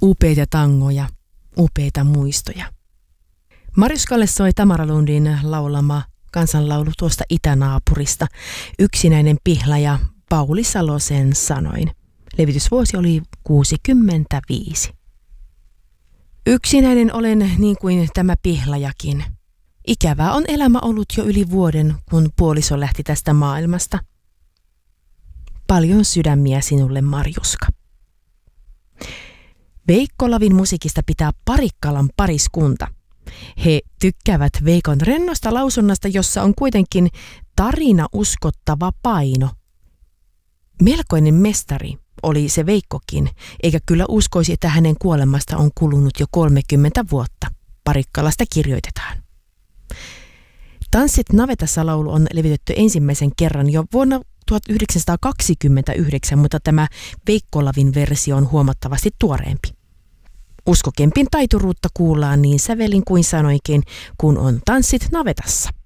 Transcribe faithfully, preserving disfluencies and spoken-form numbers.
Upeita tangoja, upeita muistoja. Marjuskalle soi Tamara Lundin laulama kansanlaulu tuosta itänaapurista, Yksinäinen pihlaja Pauli Salosen sanoin. Levitysvuosi oli kuusikymmentäviisi. Yksinäinen olen niin kuin tämä pihlajakin. Ikävää on elämä ollut jo yli vuoden, kun puoliso lähti tästä maailmasta. Paljon sydämiä sinulle, Marjuska. Veikko Lavin musiikista pitää Parikkalan pariskunta. He tykkäävät Veikon rennosta lausunnasta, jossa on kuitenkin tarina uskottava paino. Melkoinen mestari oli se Veikkokin, eikä kyllä uskoisi, että hänen kuolemasta on kulunut jo kolmekymmentä vuotta. Parikkalasta kirjoitetaan. Tanssit navetassa -laulu on levitetty ensimmäisen kerran jo vuonna tuhatyhdeksänsataakaksikymmentäyhdeksän, mutta tämä Veikko Lavin versio on huomattavasti tuoreempi. Usko Kempin taituruutta kuullaan niin sävelin kuin sanoinkin, kun on Tanssit navetassa.